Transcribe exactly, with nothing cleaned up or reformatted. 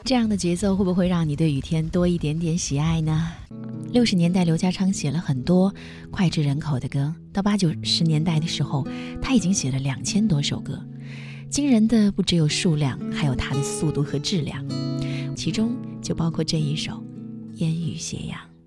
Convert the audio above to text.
这样的节奏会不会让你对雨天多一点点喜爱呢？六十年代刘家昌写了很多脍炙人口的歌，到八九十年代的时候，他已经写了两千多首歌。惊人的不只有数量，还有他的速度和质量，其中就包括这一首《烟雨斜阳》。